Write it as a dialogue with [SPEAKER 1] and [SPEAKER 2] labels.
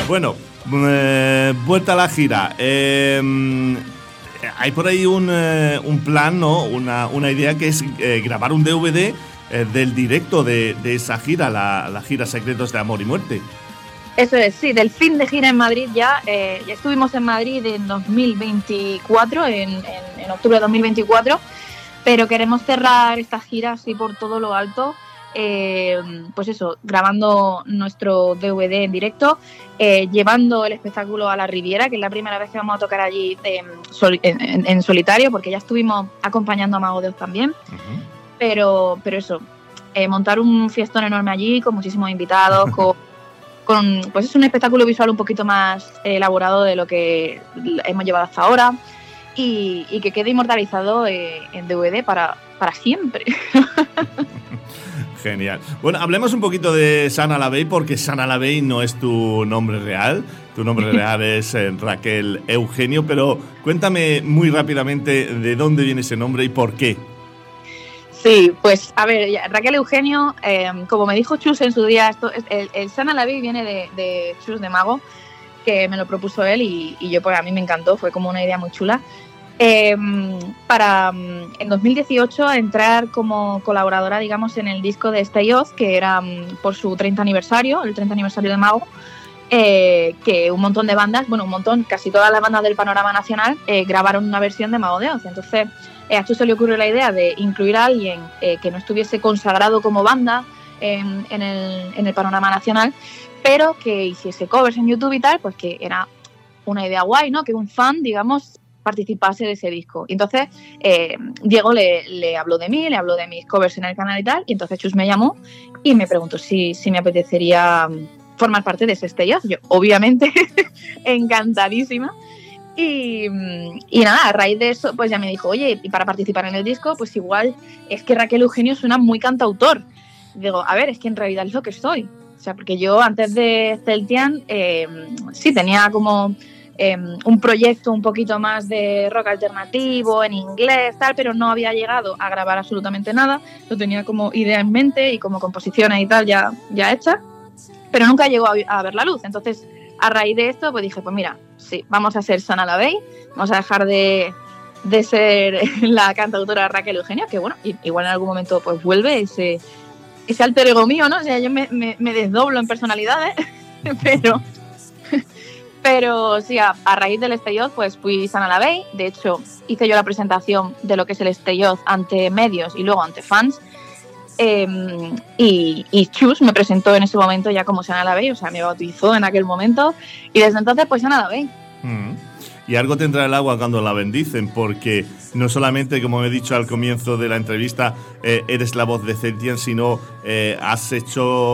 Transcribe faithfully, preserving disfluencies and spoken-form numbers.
[SPEAKER 1] Bueno, eh, vuelta a la gira. Eh, hay por ahí un, eh, un plan, ¿no? Una, una idea que es eh, grabar un D V D eh, del directo de, de esa gira, la, la gira Secretos de Amor y Muerte.
[SPEAKER 2] Eso es, sí, del fin de gira en Madrid ya. Eh, ya estuvimos en Madrid en dos mil veinticuatro, en, en, en octubre de dos mil veinticuatro, pero queremos cerrar esta gira así por todo lo alto. Eh, pues eso, grabando nuestro D V D en directo, eh, llevando el espectáculo a la Riviera, que es la primera vez que vamos a tocar allí eh, sol, en, en solitario, porque ya estuvimos acompañando a Mago de Oz también. Uh-huh. pero, pero eso, eh, montar un fiestón enorme allí con muchísimos invitados, con, con pues es un espectáculo visual un poquito más eh, elaborado de lo que hemos llevado hasta ahora, y, y que quede inmortalizado eh, en D V D para, para siempre.
[SPEAKER 1] Genial. Bueno, hablemos un poquito de Sana Lavey, porque Sana Lavey no es tu nombre real. Tu nombre real es eh, Raquel Eugenio, pero cuéntame muy rápidamente de dónde viene ese nombre y por qué.
[SPEAKER 2] Sí, pues a ver, Raquel Eugenio, eh, como me dijo Chus en su día, esto, el, el Sana Lavey viene de, de Chus de Mago, que me lo propuso él y, y yo, pues a mí me encantó, fue como una idea muy chula. Eh, para en dos mil dieciocho entrar como colaboradora, digamos, en el disco de Stay Oz, que era um, por su treinta aniversario, el treinta aniversario de Mago, eh, que un montón de bandas, bueno, un montón, casi todas las bandas del panorama nacional eh, grabaron una versión de Mago de Oz. Entonces, eh, a Chu se le ocurrió la idea de incluir a alguien eh, que no estuviese consagrado como banda eh, en, el, en el panorama nacional, pero que hiciese covers en YouTube y tal, pues que era una idea guay, ¿no? Que un fan, digamos, participase de ese disco. Y entonces eh, Diego le, le habló de mí, le habló de mis covers en el canal y tal, y entonces Chus me llamó y me preguntó si, si me apetecería formar parte de ese Stay Oz. Yo, obviamente, encantadísima. Y, y nada, a raíz de eso, pues ya me dijo, oye, y para participar en el disco, pues igual es que Raquel Eugenio suena muy cantautor. Y digo, a ver, es que en realidad es lo que soy. O sea, porque yo antes de Celtian, eh, sí tenía como Eh, un proyecto un poquito más de rock alternativo en inglés, tal, pero no había llegado a grabar absolutamente nada. Lo tenía como idea en mente y como composiciones y tal ya, ya hechas, pero nunca llegó a, a ver la luz. Entonces, a raíz de esto, pues dije, pues mira, sí, vamos a ser Sana Lavey, vamos a dejar de, de ser la cantautora Raquel Eugenio, que bueno, igual en algún momento pues vuelve ese, ese alter ego mío, ¿no? O sea, yo me, me, me desdoblo en personalidades, pero... Pero sí, a, a raíz del Stay Oz, pues fui Sana Lavey. De hecho, hice yo la presentación de lo que es el Stay Oz ante medios y luego ante fans. Eh, y, y Chus me presentó en ese momento ya como Sana Lavey, o sea, me bautizó en aquel momento. Y desde entonces, pues Sana Lavey.
[SPEAKER 1] Mm. Y algo tendrá el agua cuando la bendicen, porque no solamente, como he dicho al comienzo de la entrevista, eh, eres la voz de Celtian, sino eh, has hecho